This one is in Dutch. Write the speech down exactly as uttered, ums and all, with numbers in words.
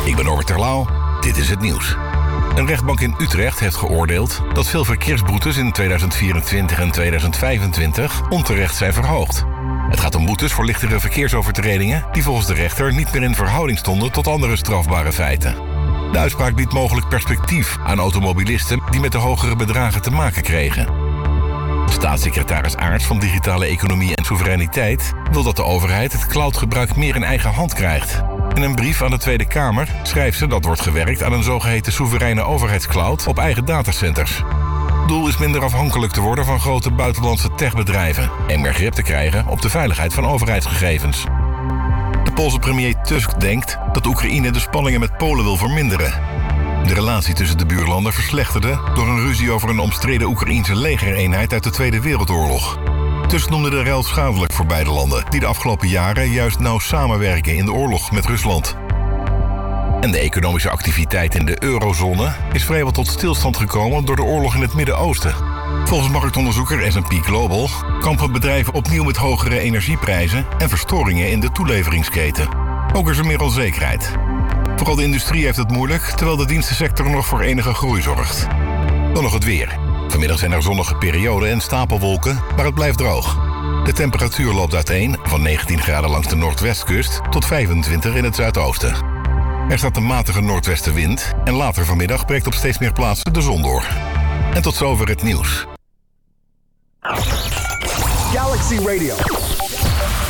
Ik ben Norbert Terlouw, dit is het nieuws. Een rechtbank in Utrecht heeft geoordeeld dat veel verkeersboetes in tweeduizend vierentwintig en tweeduizend vijfentwintig onterecht zijn verhoogd. Het gaat om boetes voor lichtere verkeersovertredingen die volgens de rechter niet meer in verhouding stonden tot andere strafbare feiten. De uitspraak biedt mogelijk perspectief aan automobilisten die met de hogere bedragen te maken kregen. Staatssecretaris Aerts van Digitale Economie en Soevereiniteit wil dat de overheid het cloudgebruik meer in eigen hand krijgt. In een brief aan de Tweede Kamer schrijft ze dat wordt gewerkt aan een zogeheten soevereine overheidscloud op eigen datacenters. Doel is minder afhankelijk te worden van grote buitenlandse techbedrijven en meer grip te krijgen op de veiligheid van overheidsgegevens. De Poolse premier Tusk denkt dat Oekraïne de spanningen met Polen wil verminderen. De relatie tussen de buurlanden verslechterde door een ruzie over een omstreden Oekraïense legereenheid uit de Tweede Wereldoorlog. Tusk noemde de rel schadelijk voor beide landen, die de afgelopen jaren juist nauw samenwerken in de oorlog met Rusland. En de economische activiteit in de eurozone is vrijwel tot stilstand gekomen door de oorlog in het Midden-Oosten. Volgens marktonderzoeker S en P Global kampen bedrijven opnieuw met hogere energieprijzen en verstoringen in de toeleveringsketen. Ook is er meer onzekerheid. Vooral de industrie heeft het moeilijk, terwijl de dienstensector nog voor enige groei zorgt. Dan nog het weer. Vanmiddag zijn er zonnige perioden en stapelwolken, maar het blijft droog. De temperatuur loopt uiteen van negentien graden langs de noordwestkust tot vijfentwintig in het zuidoosten. Er staat een matige noordwestenwind en later vanmiddag breekt op steeds meer plaatsen de zon door. En tot zover het nieuws. Galaxy Radio.